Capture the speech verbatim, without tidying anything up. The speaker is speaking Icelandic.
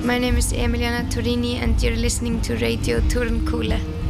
My name is Emiliana Torini and you're listening to Radio Tornkulle.